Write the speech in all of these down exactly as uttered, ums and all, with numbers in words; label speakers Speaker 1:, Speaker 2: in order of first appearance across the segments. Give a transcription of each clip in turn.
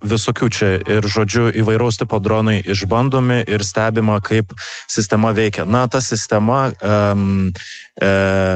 Speaker 1: visokių čia ir, žodžiu, įvairaus tipo dronai išbandomi ir stebima, kaip sistema veikia. Na, ta sistema um, e,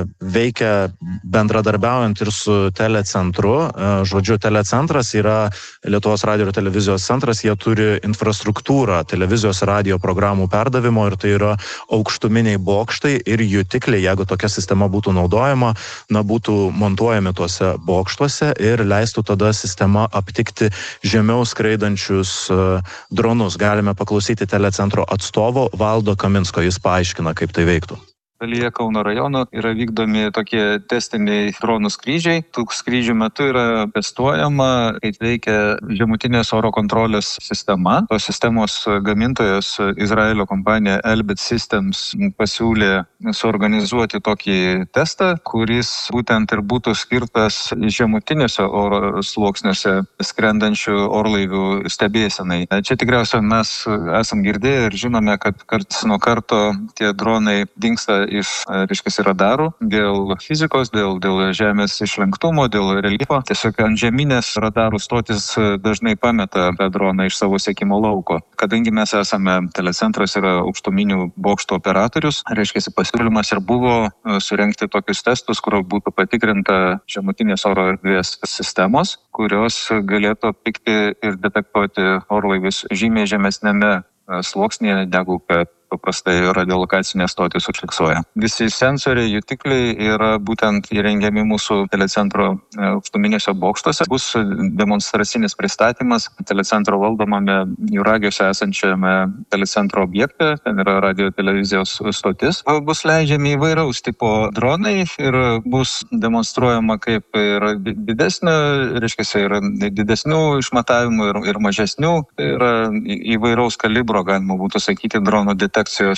Speaker 1: veikia bendradarbiaujant ir su telecentru. E, žodžiu, telecentras yra Lietuvos radijo ir televizijos centras, jie turi infrastruktūrą televizijos radijo programų perdavimo ir tai yra aukštuminiai bokštai ir jutikliai, jeigu tokia sistema būtų naudojama, na, būtų montuojami tuose bokštuose ir leistų tada sistema aptikti žemiau skraidančius uh, dronus. Galime paklausyti telecentro atstovo Valdo Kaminsko, jis paaiškina, kaip tai veiktų.
Speaker 2: Dalyje Kauno rajono yra vykdomi tokie testiniai dronų skrydžiai. Tų skrydžių metu yra testuojama, kaip veikia žemutinės oro kontrolės sistema. Tos sistemos gamintojas Izraelio kompanija Elbit Systems pasiūlė suorganizuoti tokį testą, kuris būtent ir būtų skirtas žemutinėse oro sluoksniuose skrendančių orlaivių stebėsenai. Čia tikriausiai mes esam girdėję ir žinome, kad karts nuo karto tie dronai dingsta iš, reiškia, radarų dėl fizikos, dėl, dėl žemės išlenktumo, dėl reljefo. Tiesiog ant žeminės radarų stotis dažnai pameta tą droną iš savo sekimo lauko. Kadangi mes esame telecentras yra aukštuminių bokštų operatorius, reiškia, pasiūlymas ir buvo surengti tokius testus, kur būtų patikrinta žemutinės oro erdvės sistemos, kurios galėtų aptikti ir detektuoti orlaivius žymiai žemesnėme sluoksnyje, negu kad paprastai radiolokacinės stotys užfiksuoja. Visi sensoriai, jutikliai yra būtent įrengiami mūsų telecentro aukštuminiuose bokštuose. Bus demonstracinis pristatymas telecentro valdomame Juragiuose esančiame telecentro objekte, ten yra radio televizijos stotis. Bus leidžiami įvairaus tipo dronai ir bus demonstruojama kaip yra didesnio, reiškia, yra didesnių išmatavimų ir, ir mažesnių. Tai yra įvairaus kalibro, galima būtų sakyti, dronų detekcijos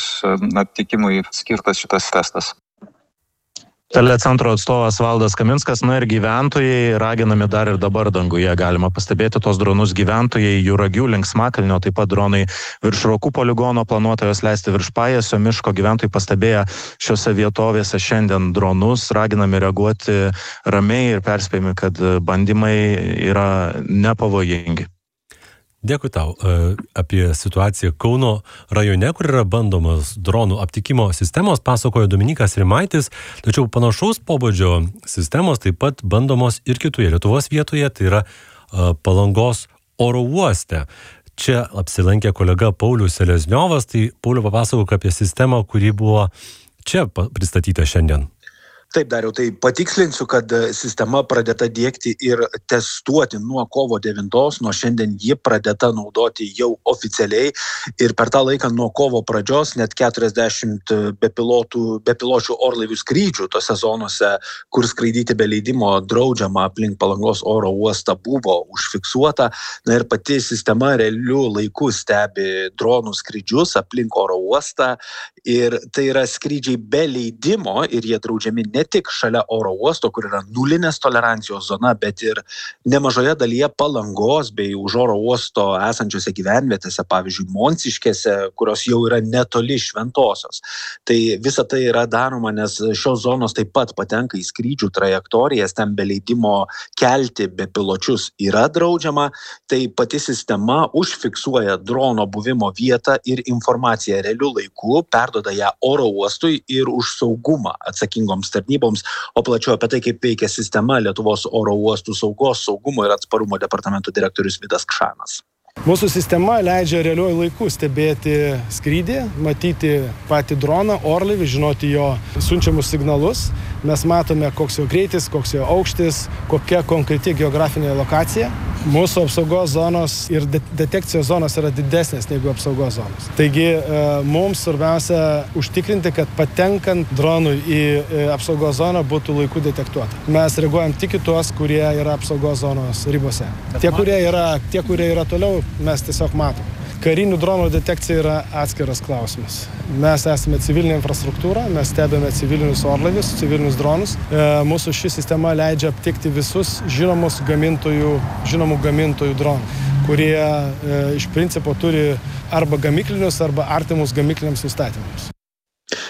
Speaker 2: aptikimui skirtas šitas testas.
Speaker 1: Telecentro atstovas Valdas Kaminskas, na ir gyventojai raginami dar ir dabar danguje. Galima pastebėti tos dronus gyventojai Juragių link Smakalnio, taip pat dronai virš Rokų poligono, planuota juos leisti virš Pajėsio miško. Gyventojai pastebėję šiose vietovėse šiandien dronus, raginami reaguoti ramiai ir perspėjami, kad bandymai yra nepavojingi.
Speaker 3: Dėkui tau. Apie situaciją Kauno rajone, kur yra bandomas dronų aptikimo sistemos, pasakojo Dominykas Rimaitis, tačiau panašaus pobūdžio sistemos taip pat bandomos ir kitoje Lietuvos vietoje, tai yra Palangos oro uoste. Čia apsilankė kolega Paulius Selezniovas, tai Pauliu papasakok apie sistemą, kuri buvo čia pristatyta šiandien.
Speaker 4: Taip, Dariau, tai patikslinsiu, kad sistema pradėta diegti ir testuoti nuo kovo devintos, nuo šiandien ji pradėta naudoti jau oficialiai ir per tą laiką nuo kovo pradžios net keturiasdešimt bepilotų, bepiločių orlaivių skrydžių tose zonose, kur skraidyti be leidimo draudžiama aplink Palangos oro uostą, buvo užfiksuota. Na ir pati sistema realiu laiku stebi dronų skrydžius aplink oro uostą ir tai yra skrydžiai be leidimo ir jie draudžiami ne tik šalia oro uosto, kur yra nulinės tolerancijos zona, bet ir nemažoje dalyje Palangos bei už oro uosto esančiose gyvenvietėse, pavyzdžiui, Monciškėse, kurios jau yra netoli Šventosios. Tai visa tai yra daroma, nes šios zonos taip pat patenka į skrydžių trajektorijas, ten be leidimo kelti bepiločius yra draudžiama, tai pati sistema užfiksuoja drono buvimo vietą ir informaciją realiu laiku, perduoda ją oro uostui ir už saugumą atsakingoms tarnyboms. O plačiau apie tai, kaip veikia sistema, Lietuvos oro uostų saugos, saugumo ir atsparumo departamento direktorius Vidas Kšanas.
Speaker 5: Mūsų sistema leidžia realiuoju laiku stebėti skrydį, matyti patį droną, orlaivį, žinoti jo siunčiamus signalus. Mes matome, koks jo greitis, koks jo aukštis, kokia konkreti geografinė lokacija. Mūsų apsaugos zonos ir detekcijos zonos yra didesnės negu apsaugos zonos. Taigi mums svarbiausia užtikrinti, kad patenkant dronui į apsaugos zoną būtų laiku detektuota. Mes reaguojam tik į tuos, kurie yra apsaugos zonos ribose. Tie, kurie yra, tie, kurie yra toliau, mes tiesiog matom. Karinių dronų detekcija yra atskiras klausimas. Mes esame civilinė infrastruktūra, mes stebime civilinius orlaivius, civilinius dronus. Mūsų ši sistema leidžia aptikti visus žinomus gamintojų, žinomų gamintojų dronų, kurie iš principo turi arba gamiklinius, arba artimus gamikliniams nustatymams.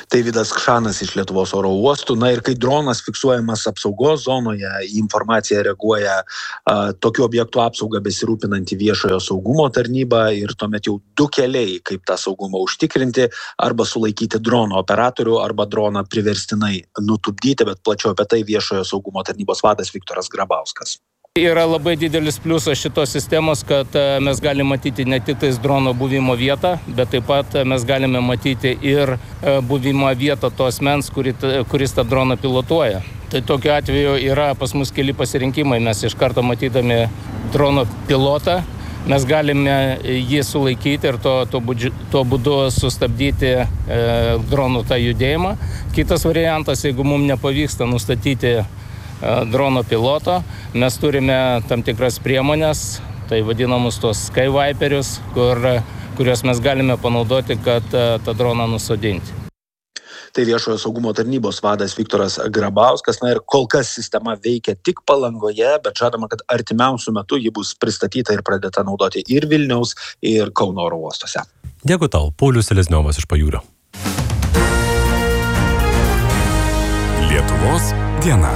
Speaker 4: Tai Vidas Kšanas iš Lietuvos oro uostų. Na ir kai dronas fiksuojamas apsaugos zonoje, į informaciją reaguoja a, tokių objektų apsaugą besirūpinanti viešojo saugumo tarnyba ir tuomet jau du keliai, kaip tą saugumą užtikrinti, arba sulaikyti drono operatorių, arba droną priverstinai nutupdyti, bet plačiau apie tai viešojo saugumo tarnybos vadas Viktoras Grabauskas.
Speaker 6: Yra labai didelis pliusas šitos sistemos, kad mes galime matyti ne tik tais drono buvimo vietą, bet taip pat mes galime matyti ir buvimo vietą to asmens, kuris tą droną pilotuoja. Tai tokiu atveju yra pas mus keli pasirinkimai. Mes iš karto matydami drono pilotą, mes galime jį sulaikyti ir to, to, budži, to būdu sustabdyti e, dronų tą judėjimą. Kitas variantas, jeigu mums nepavyksta nustatyti drono piloto, mes turime tam tikras priemonės, tai vadinamus tos skywiperius, kur, kuriuos mes galime panaudoti, kad tą droną nusodinti.
Speaker 4: Tai viešojo saugumo tarnybos vadas Viktoras Grabauskas. Na ir kol kas sistema veikia tik Palangoje, bet žadama, kad artimiausiu metu ji bus pristatyta ir pradėta naudoti ir Vilniaus, ir Kauno oro uostuose.
Speaker 3: Dėkui tau, Paulius Selezniovas iš Pajūrio.
Speaker 7: Lietuvos diena.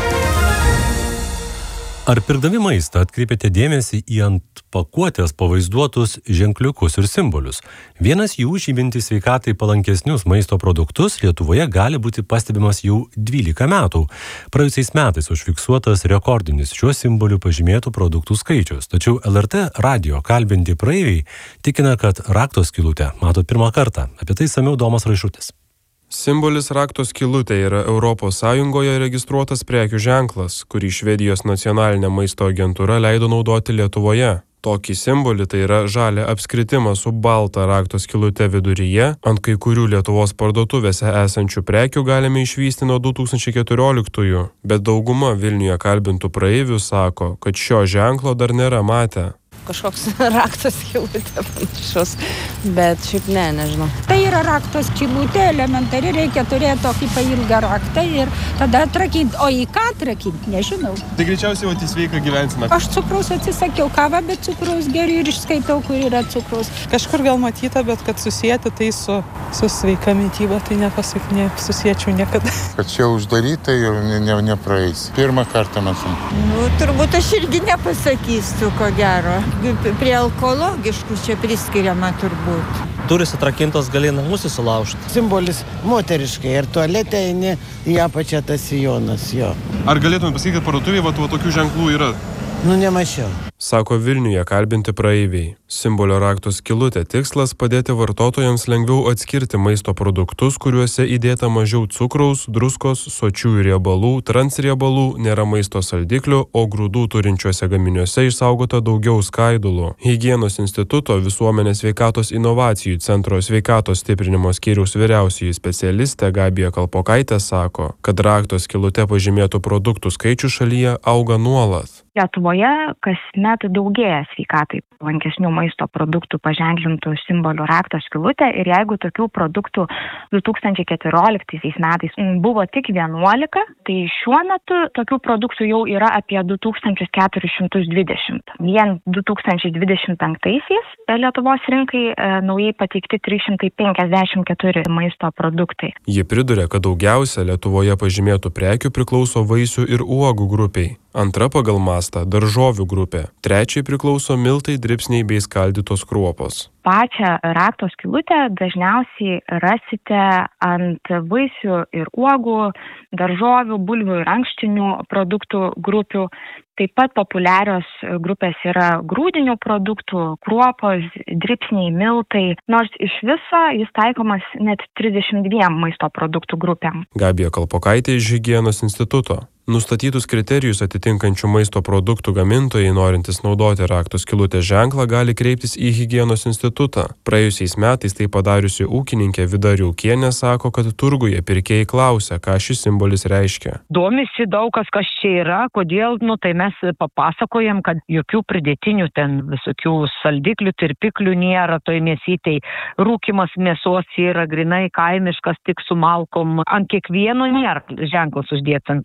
Speaker 3: Ar pirkdami maistą atkreipėte dėmesį į ant pakuotės pavaizduotus ženkliukus ir simbolius? Vienas jų, žymintis sveikatai palankesnius maisto produktus, Lietuvoje gali būti pastebimas jau dvylika metų. Praėjusiais metais užfiksuotas rekordinis šiuo simboliu pažymėtų produktų skaičius. Tačiau L R T radijo kalbinti praeiviai tikina, kad rakto skylutę mato pirmą kartą. Apie tai išsamiau Domas Raišutis.
Speaker 8: Simbolis rakto skylutė yra Europos Sąjungoje registruotas prekių ženklas, kurį Švedijos nacionalinė maisto agentūra leido naudoti Lietuvoje. Tokį simbolį, tai yra žalią apskritimą su balta rakto skylute viduryje, ant kai kurių Lietuvos parduotuvėse esančių prekių galime išvysti nuo du tūkstančiai keturioliktųjų, bet dauguma Vilniuje kalbintų praeivių sako, kad šio ženklo dar nėra matę.
Speaker 9: Kažkoks rakto skylutė panašus, bet šiaip ne, nežinau. Tai yra rakto skylutė, elementari, reikia turėti tokį pailgą raktą ir tada atrakinti. O į ką atrakinti, nežinau.
Speaker 8: Tai greičiausiai vat į sveiką gyvenseną.
Speaker 9: Aš cukraus atsisakiau kavą, bet cukraus geriu ir išskaitau, kur yra cukraus.
Speaker 10: Kažkur gal matyta, bet kad susijęti tai su, su sveika mityba, tai nepasak, nesusiečiau niekada.
Speaker 11: Kad čia uždaryta ir ne, ne, nepraeis. Pirmą kartą matau.
Speaker 9: Nu, turbūt aš irgi nepasakysiu, ko gero. Prie ekologiškų čia priskiriama turbūt.
Speaker 12: Durys atrakintos gali namus įsilaužti.
Speaker 13: Simbolis moteriškai ir tualete eini į apačią tas sijonas jo.
Speaker 8: Ar galėtume pasakyti, kad parduotuvėje va, tokių ženklų yra?
Speaker 13: Nu, nemačiau.
Speaker 8: Sako Vilniuje kalbinti praeiviai. Simbolio rakto skylutė tikslas padėti vartotojams lengviau atskirti maisto produktus, kuriuose įdėta mažiau cukraus, druskos, sočiųjų riebalų, transriebalų, nėra maisto saldiklių, o grūdų turinčiuose gaminiuose išsaugota daugiau skaidulų. Higienos instituto Visuomenės sveikatos inovacijų centro sveikatos stiprinimo skyriaus vyriausioji specialistė Gabija Kalpokaitė sako, kad rakto skylute pažymėtų produktų skaičius šalyje auga nuolat.
Speaker 14: Lietuvoje kasmet daugėja sveikatai palankesnių maisto produktų paženklintų simbolių rakto skylutė ir jeigu tokių produktų du tūkstančiai keturioliktaisiais metais buvo tik vienuolika, tai šiuo metu tokių produktų jau yra apie du tūkstančius keturis šimtus dvidešimt. Vien du tūkstančiai dvidešimt penktaisiais Lietuvos rinkai e, naujai pateikti trys šimtai penkiasdešimt keturi maisto produktai.
Speaker 8: Ji priduria, kad daugiausia Lietuvoje pažymėtų prekių priklauso vaisių ir uogų grupiai. Antra pagal mastą daržovių grupė. Trečiai priklauso miltai, dribsniai bei skaldytos kruopos.
Speaker 14: Pačią rakto skylutę dažniausiai rasite ant vaisių ir uogų, daržovių, bulvių ir ankštinių produktų grupių. Taip pat populiarios grupės yra grūdinių produktų, kruopos, dribsniai, miltai, nors iš viso jis taikomas net trisdešimt dviem maisto produktų grupėm.
Speaker 8: Gabija Kalpokaitė iš Higienos instituto. Nustatytus kriterijus atitinkančių maisto produktų gamintojai, norintys naudoti rakto skylutės ženklą, gali kreiptis į Higienos institutą. Praėjusiais metais tai padariusi ūkininkė Vida Riaukienė sako, kad turguje pirkėjai klausia, ką šis simbolis reiškia.
Speaker 15: Domisi daug kas, kas čia yra, kodėl, nu tai mes papasakojam, kad jokių pridėtinių ten visokių saldiklių, tirpiklių nėra, toj mėsytei rūkimas mėsos yra grinai kaimiškas, tik su malkom. Ant kiekvieno nėra ženklas uždėtas, ant kiekvieno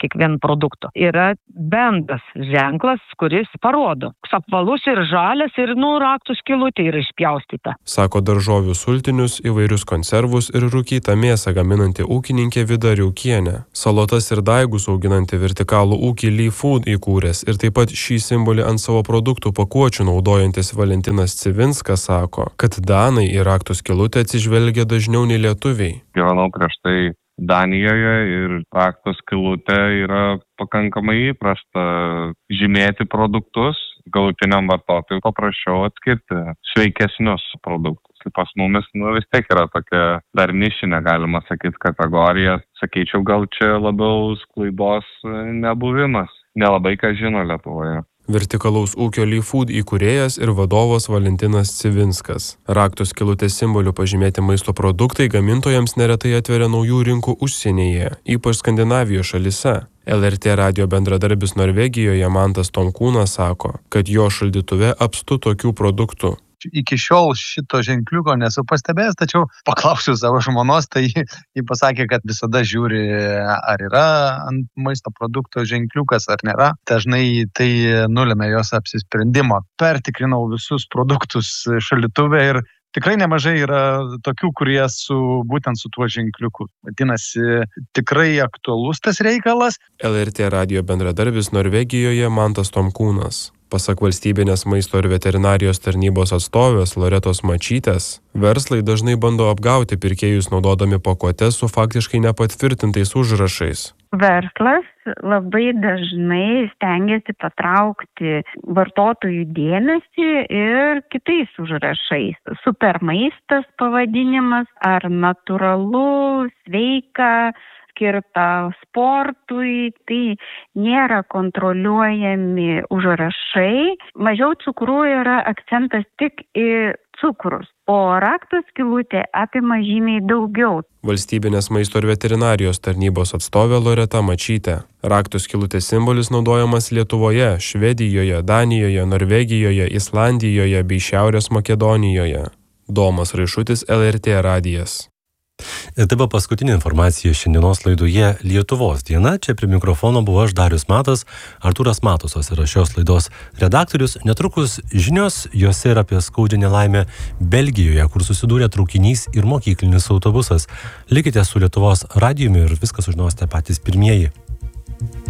Speaker 15: produkto. Yra bendras ženklas, kuris parodo. Apvalus ir žalias ir, nu, raktų skylutė yra išpjaustyta.
Speaker 8: Sako daržovių sultinius, įvairius konservus ir rūkytą mėsą gaminanti ūkininkė Vida Riaukienė. Salotas ir daigus auginanti vertikalų ūkį Lee Food įkūręs ir taip pat šį simbolį ant savo produktų pakuočių naudojantis Valentinas Civinskas sako, kad danai į raktų skylutę atsižvelgia dažniau nei lietuviai.
Speaker 7: Gyvenau prieš tai Danijoje ir raktų skylutė yra pakankamai įprasta žymėti produktus, galutiniam vartotojui paprasčiau atskirti sveikesnius produktus. Tai pas mumis nu, vis tiek yra tokia dar nišinė, galima sakyti, kategorija. Sakyčiau, gal čia labiau sklaidos nebuvimas. Nelabai ką žino Lietuvoje.
Speaker 8: Vertikalaus ūkio Lee Food įkūrėjas ir vadovas Valentinas Civinskas. Raktų skylutės simboliu pažymėti maisto produktai gamintojams neretai atveria naujų rinkų užsienyje, ypač Skandinavijos šalyse. L R T radijo bendradarbis Norvegijoje Mantas Tomkūnas sako, kad jo šaldytuve apstu tokių produktų.
Speaker 16: Iki šiol šito ženkliuko nesu pastebėjęs, tačiau paklausiu savo žmonos, tai ji pasakė, kad visada žiūri, ar yra ant maisto produkto ženkliukas, ar nėra. Dažnai tai nulemia jos apsisprendimo. Pertikrinau visus produktus šaldytuve ir tikrai nemažai yra tokių, kurie su, būtent su tuo ženkliuku. Vadinasi, tikrai aktualus tas reikalas.
Speaker 8: L R T radijo bendradarbis Norvegijoje Mantas Tomkūnas. Pasak valstybinės maisto ir veterinarijos tarnybos atstovės Loretos Mačytės, verslai dažnai bando apgauti pirkėjus naudodami pakuotes su faktiškai nepatvirtintais užrašais.
Speaker 17: Verslas labai dažnai stengiasi patraukti vartotojų dėmesį ir kitais užrašais. Supermaistas pavadinimas ar natūralu, sveika, skirta sportui, tai nėra kontroliuojami užrašai. Mažiau cukrų yra akcentas tik į cukrus, o raktų skylutė apima žymiai daugiau.
Speaker 8: Valstybinės maisto ir veterinarijos tarnybos atstovė Loreta Mačytė. Raktų skylutės simbolis naudojamas Lietuvoje, Švedijoje, Danijoje, Norvegijoje, Islandijoje bei Šiaurės Makedonijoje. Domas Raišutis, L R T radijas.
Speaker 3: Ir tai buvo paskutinė informacija šiandienos laidoje Lietuvos diena. Čia prie mikrofono buvo aš, Darius Matas. Artūras Matusas yra šios laidos redaktorius. Netrukus žinios, juose yra apie skaudžią nelaimę Belgijoje, kur susidūrė traukinys ir mokyklinis autobusas. Likite su Lietuvos radijumi ir viską sužinosite patys pirmieji.